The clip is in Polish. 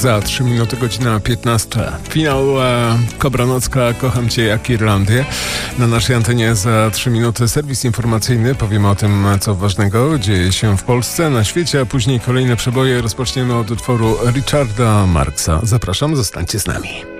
za 3 minuty, godzina 15. Finał Kobranocka, kocham cię jak Irlandię. Na naszej antenie za 3 minuty serwis informacyjny. Powiemy o tym, co ważnego dzieje się w Polsce, na świecie, a później kolejne przeboje. Rozpoczniemy od utworu Richarda Marxa. Zapraszam, zostańcie z nami.